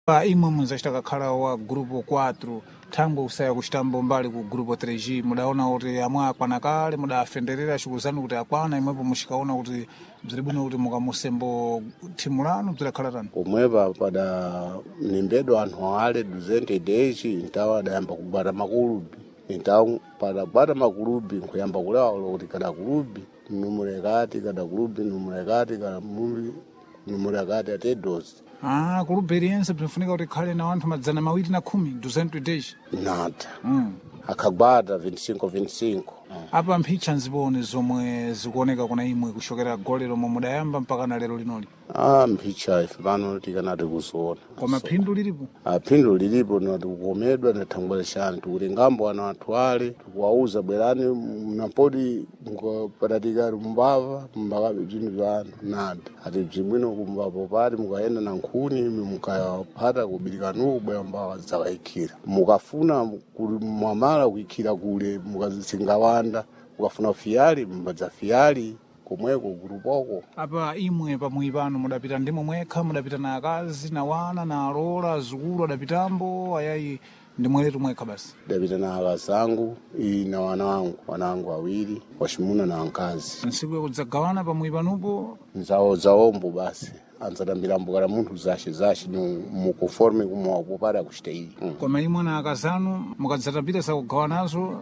Imwe munzachita kakhala wa grupo 4 tangu usaya kuchitambo mbali ku grupo 3G mudaona kuti amwe akwana kale mudafenderera chikuzani kuti akwana imwepo muchikaona kuti bziri bwino kuti mukamusembo thimu lanu bzirakhala tani pomwepa pada nimbedwa anthu ale 200 days ntawa adayamba kubata makulubi ntawa pada kubata makulubi nkuyamba kulewa kuti kada kulubi numulekati kada kulubi numulekati kada mulubi numulekati atedosi. Kulubi yense bzifunika kuti khale na wanthu madzana mawiri na 10 200 days nada akagwada 25. Apa mphicha nzibone zomwe zikuoneka kuna imwe kushokera gole lomwe mudayamba mpaka na lero linoli mphicha ife pano tikanati kuziona koma phindu lilipo phindu lilipo nati kukomedwa na thangwala shani tikuti ngambo ana anthu ale tikuwauza bwerani napoti mukapatatika mbava mbakabe bzinthu bza anthu nada ati bzimwino kumbapo pati mukayenda na nkhuni mukapata kubirikanuko bwera mbava zakayikhira mukafuna mwamala kuyikhira kule mukazisingawanda ukafuna fiyali mbadza fiyali komweko grupoko. Apa imwe pamwi pano mudapita ndimo mwekha mudapita na akazi na wana na alola azukulu adapitambo ayayi ndimwe letu mwekha basi dapita na akazi angu na wanangu awiri wachimuna na ankazi nsiku yakudzagawana pamwi panupo nzaombo basi anzadambira mbukala munthu zace mukuforme kumwapo para kuchitayiri koma imwe na akazi anu mukadzatapita sakugawanazo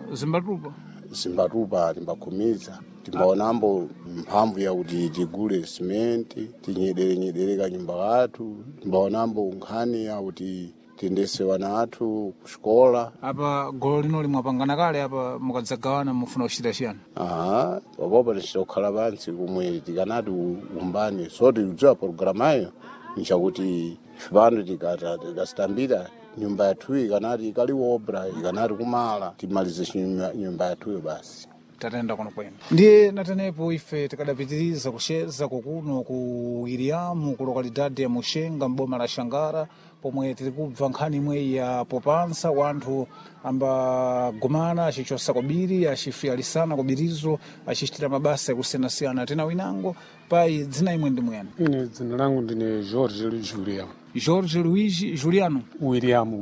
zimbatupa timbakhumiza timbaonambo mphamvu ya kuti tigule simenti tinyedere kanyumba kathu timbaonambo nkhani ya kuti tindese wana athu kuxikola. Apa golo lino limwapangana kale apa mukadzagawana mufuna kuchita chiyani? Papopa tichokhala pansi kumwe tikanati umbani soti udziwa programayo nchakuti pano tikasitambira nyumba yathu ikanati ikaliwobra ikanati kumala timalize nyumba yathuyo basi. Tatenda kono kwenu. Ndiye natenepo ife tikadapitiriza kusheza kukuno ku Iriamu ku lokalidade ya Mushenga mboma la Shangara pomwe tiri kubva nkhani imwe ya popansa wanthu amba gumana achichosa kobiri achifiyalisana kobirizo achichitira mabasa yakusiyanasiyana tena winango pai dzina imwe ndi mwene. Ine dzina langu ndine Jorge Juliano. Jorge Luigi Juliano. William.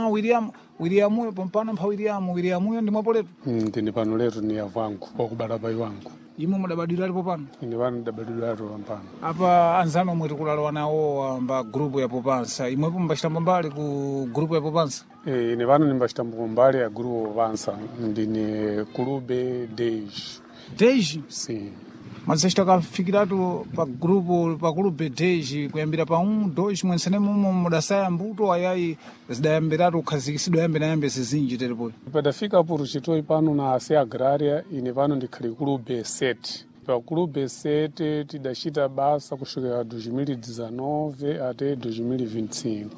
William pompano mpha William ndimwapo letu. Ndine pano letu ni avangu wakubala pai wangu. Imwe mudabadira alipo pano? Ine pano ndabadira alipo pano. Apa anzano mwe tikulalawa nawo amba grupu ya popansa. Imwepo mbachitamba mbali ku grupu ya popansa? Ine pano nimbachitamba mbali ya grupu ya popansa. Ndine Clube Dej. Dej? Sim. Mas vocês estão ficando para grupo, para clube desde kuyambira pa 1, 2 mwensene mumo mudasaya mbuto ayayi zidayambiratu ukhazikisido yambe na yambe sizinji telepo. Padafika por chitoi pano na ase agraria ine pano ndikhali clube 7. Pa clube 7 tidachita basa kushokera 2019 até 2025.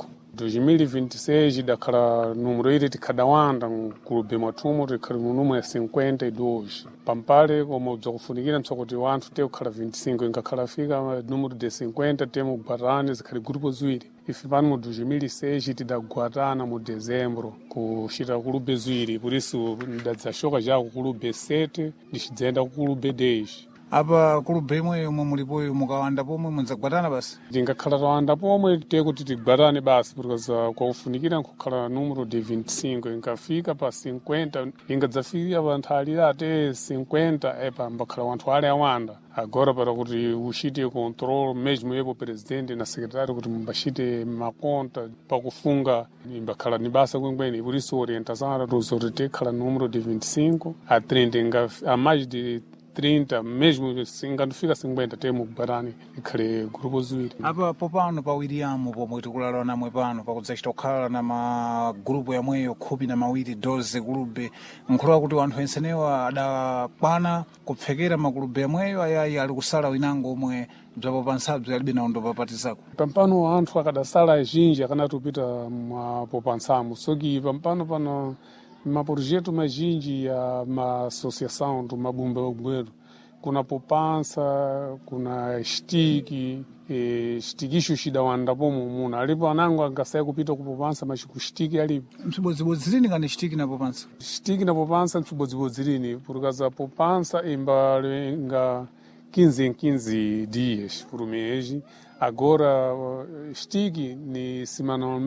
2026 dakhala numero ili tikhadawanda mkulube mwathumu tikhali munumu ya 52 pampale komo bzakufunikira mtsokuti wanthu te kukhala 25 ingakhala fika numero de 50 temu gwarani zikhali grupo ziwiri ife pano mu 2006 tidagwatana mu dezembro kuchita kulube ziwiri por isso ndadzashoka jako kulube 7 ndichidzenda ku kulube 10. Apa kulube imwe yomwe mulipoyo mukawanda pomwe mudzagwatana basi? Tingakhala tawanda pomwe tekuti tigwatane basi because kwakufunikira nkukhala numero de 25 ingafika pa 50 ingadzafika pa nthalira ate 50 epa mbakhala wanthu ale awanda agora para kuti ushite control mesmo yepo presidente na secretário kuti mbashite makonta pakufunga imbakhala ni basa kwengweni por isso orientação kuti tekhala numero de 25 a 30 a mais de 30 mesmo singandifika 50 temu kubarani ikhale grupo ziwiri. Apa popano pa William pomwe tikulala namwe pano pakudzachita kukhala na magrupu yamweyo 12 12 kulube nkhulwa kuti wanthu ensenewa adakwana kupfekera makulube yamweyo ayayi ali kusala winango omwe bzapopansabzo alibe naondo papatizako. Pampano anthu akadasala zinji akanatupita mapopansamo soki pampano pano maprojeto majinji ya maassociação do mabumba ogweru kuna popansa kuna stikisho shidawanda pomo muna alipo anango angasaya kupita kupopansa machikustiki alipo msibodzibodzirini kani stiki na popansa stiki na popansa msibodzibodzirini porkaza popansa imbalenga 15 dias por mês Agora, STIC ni semanalmente